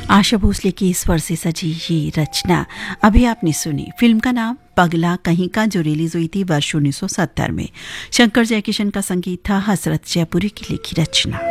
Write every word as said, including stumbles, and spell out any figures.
आशा भोसले की स्वर से सजी ये रचना अभी आपने सुनी। फिल्म का नाम पगला कहीं का, जो रिलीज हुई थी वर्ष उन्नीस सौ सत्तर में। शंकर जयकिशन का संगीत था, हसरत जयपुरी की लिखी रचना।